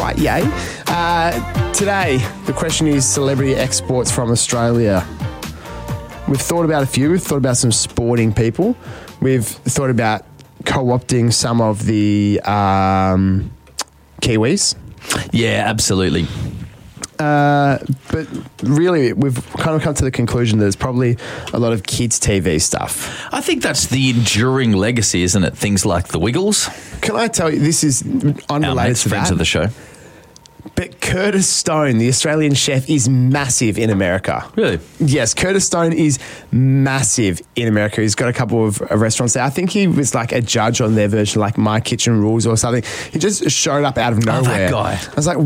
right, yay. Today, the question is celebrity exports from Australia. We've thought about a few. We've thought about some sporting people. We've thought about co-opting some of the Kiwis. Yeah, absolutely. But really, we've kind of come to the conclusion that there's probably a lot of kids' TV stuff. I think that's the enduring legacy, isn't it? Things like The Wiggles. Can I tell you, this is Our unrelated mates, to friends that, of the show. but Curtis Stone, the Australian chef, is massive in America. Really? Yes, Curtis Stone is massive in America. He's got a couple of restaurants there. I think he was like a judge on their version, like My Kitchen Rules or something. He just showed up out of nowhere. that guy. I was like,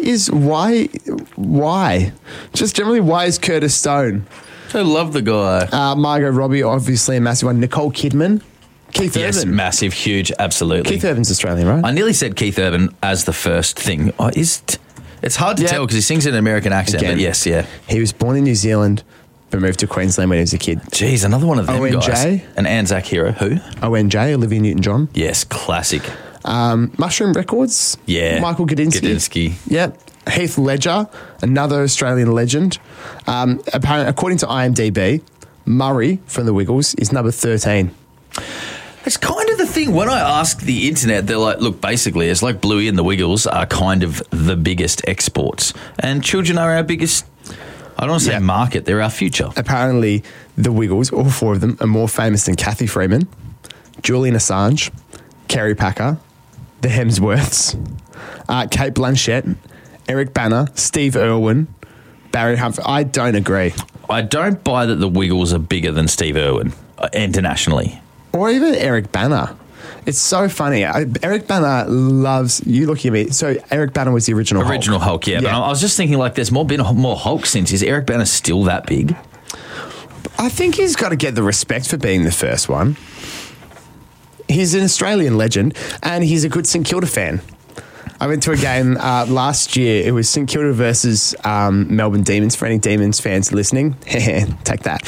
why? Just generally, why is Curtis Stone? I love the guy. Margot Robbie, obviously a massive one. Nicole Kidman. Keith Yes, Urban. massive, huge, absolutely. Keith Urban's Australian, right? I nearly said Keith Urban as the first thing. It's hard to tell because he sings in an American accent, Again. but yes, yeah. He was born in New Zealand, but moved to Queensland when he was a kid. Jeez, another one of them ONJ? guys. An Anzac hero. Who? ONJ, Olivia Newton-John. Yes, classic. Mushroom Records. Yeah. Michael Gudinski. Gudinski. Yep. Heath Ledger, another Australian legend. Apparently, according to IMDb, Murray from The Wiggles is number 13. It's kind of the thing. When I ask the internet, they're like, look, basically, it's like Bluey and the Wiggles are kind of the biggest exports. And children are our biggest, I don't want to say market, they're our future. Apparently, The Wiggles, all four of them, are more famous than Kathy Freeman, Julian Assange, Kerry Packer, the Hemsworths, Kate Blanchett, Eric Bana, Steve Irwin, Barry Humphrey. I don't agree. I don't buy that the Wiggles are bigger than Steve Irwin internationally. Or even Eric Bana. It's so funny. Eric Bana loves... You looking at me. So Eric Bana was the original Hulk, yeah. But I was just thinking like there's been more Hulk since. Is Eric Bana still that big? I think he's got to get the respect for being the first one. He's an Australian legend and he's a good St Kilda fan. I went to a game last year. It was St Kilda versus Melbourne Demons. For any Demons fans listening, take that.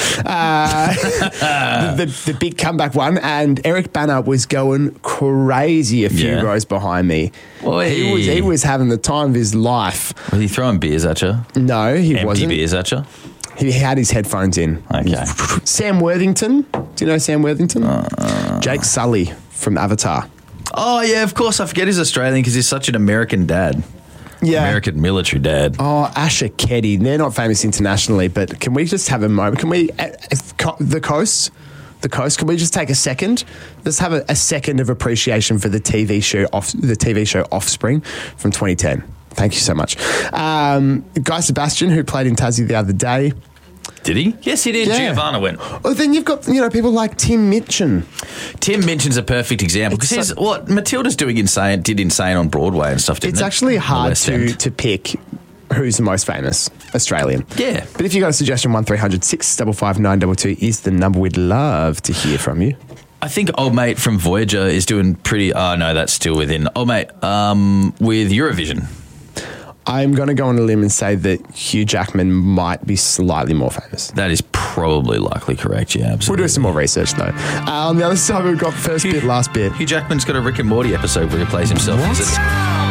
The big comeback one, and Eric Bana was going crazy a few rows behind me. Oy. He was having the time of his life. Was he throwing beers at you? No, he Empty wasn't. beers at you? He had his headphones in. Okay. Sam Worthington. Do you know Sam Worthington? Jake Sully from Avatar. Oh, yeah, of course. I forget he's Australian because he's such an American dad. Yeah. American military dad. Oh, Asher Keddy. They're not famous internationally, but can we just have a moment? Can we, the coast, can we just take a second? Let's have a second of appreciation for the TV show Offspring from 2010. Thank you so much. Guy Sebastian, who played in Tassie the other day. Did he? Yes, he did. Yeah. Giovanna went. Well, then you've got, people like Tim Minchin. Tim Minchin's a perfect example because what Matilda's did Insane on Broadway and stuff, didn't It's it? actually On the hard West End. to pick who's the most famous Australian. Yeah. But if you got a suggestion, 1300 655 922 is the number. We'd love to hear from you. I think Old Mate from Voyager is doing pretty... Oh, no, that's still within... Old Mate with Eurovision. I'm going to go on a limb and say that Hugh Jackman might be slightly more famous. That is probably likely correct, yeah, We'll absolutely. do some more research, though. On the other side, we've got first bit, last bit. Hugh Jackman's got a Rick and Morty episode where he plays himself. What? Is it?